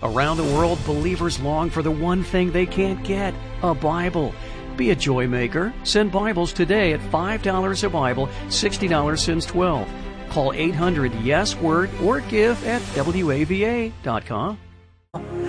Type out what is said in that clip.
Around the world, believers long for the one thing they can't get, a Bible. Be a joy maker. Send Bibles today at $5 a Bible, $60 since 12. Call 800-YES-WORD or give at WAVA.com.